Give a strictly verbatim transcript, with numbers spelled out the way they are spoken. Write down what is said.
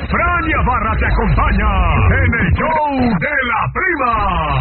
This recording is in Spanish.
Fran y Barra te acompaña en el show de la prima.